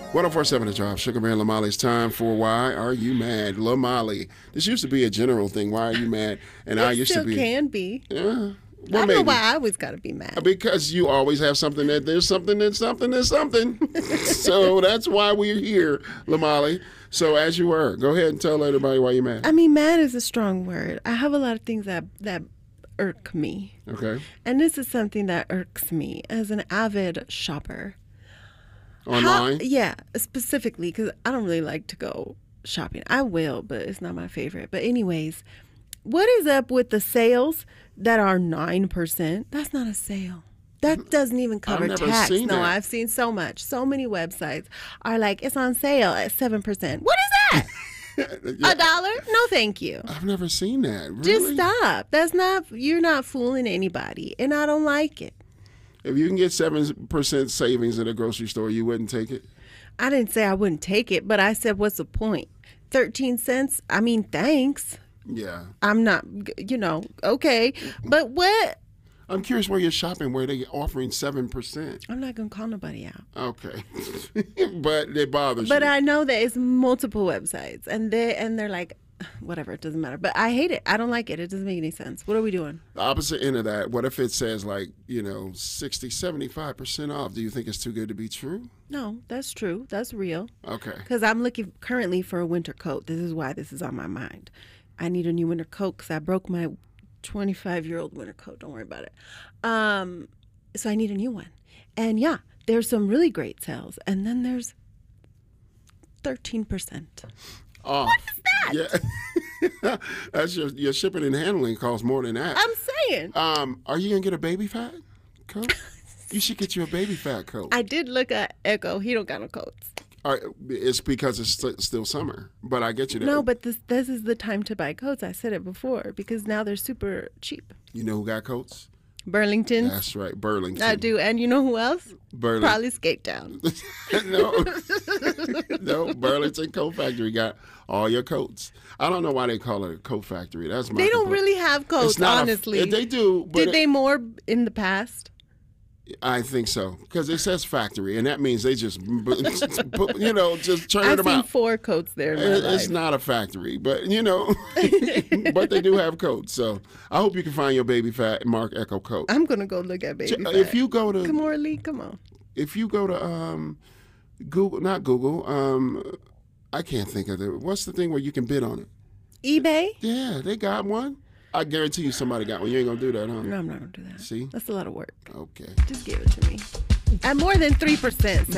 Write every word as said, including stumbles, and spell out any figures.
one oh four point seven The Drive. Sugar Bear and Lamali. It's time for Why Are You Mad? Lamali. This used to be a general thing. Why are you mad? And it I used still to be. can be. Yeah. Well, I don't maybe. know why I always got to be mad. Because you always have something that there's something that's something that's something. So that's why we're here, Lamali. So as you were, go ahead and tell everybody why you're mad. I mean, mad is a strong word. I have a lot of things that that irk me. Okay. And this is something that irks me as an avid shopper. Online? How, yeah, specifically because I don't really like to go shopping. I will, but it's not my favorite. But anyways, what is up with the sales that are nine percent? That's not a sale. That doesn't even cover I've never tax. seen No, that. I've seen so much. So many websites are like, it's on sale at seven percent. What is that? Yeah. A dollar? No, thank you. I've never seen that. Really? Just stop. That's not, you're not fooling anybody. And I don't like it. If you can get seven percent savings at a grocery store, you wouldn't take it? I didn't say I wouldn't take it, but I said, what's the point? thirteen cents? I mean, thanks. Yeah. I'm not, you know, okay. But what? I'm curious where you're shopping, where they're offering seven percent. I'm not going to call nobody out. Okay. But it bothers But you. I know that it's multiple websites, and they and they're like, whatever, it doesn't matter. But I hate it. I don't like it. It doesn't make any sense. What are we doing? The opposite end of that, what if it says like, you know, sixty, seventy-five percent off? Do you think it's too good to be true? No, that's true. That's real. Okay. Because I'm looking currently for a winter coat. This is why this is on my mind. I need a new winter coat because I broke my twenty-five-year-old winter coat. Don't worry about it. Um, so I need a new one. And yeah, there's some really great sales. And then there's thirteen percent. Off. What is that? Yeah. That's your, your shipping and handling costs more than that. I'm saying. Um, are you going to get a baby fat coat? You should get you a baby fat coat. I did look at Echo. He don't got no coats. All right, it's because it's st- still summer, but I get you there. No, but this this is the time to buy coats. I said it before because now they're super cheap. You know who got coats? Burlington. That's right, Burlington. I do. And you know who else? Burlington. Probably Skate Town. no, no, Burlington Coat Factory got all your coats. I don't know why they call it a coat factory. That's my They don't complaint. really have coats, It's not a- honestly. they do. But Did it- they more in the past? I think so because it says factory, and that means they just, you know, just churn I've them seen out. four coats there in my It- life. It's not a factory, but you know, but they do have coats. So I hope you can find your baby fat Mark Echo coat. I'm gonna go look at baby. Ch- If you go to, come on, Lee, come on. if you go to um, Google, not Google, um, I can't think of it. What's the thing where you can bid on it? eBay? Yeah, they got one. I guarantee you somebody got one. You ain't gonna do that, huh? No, I'm not gonna do that. See? That's a lot of work. Okay. Just give it to me. At more than three percent.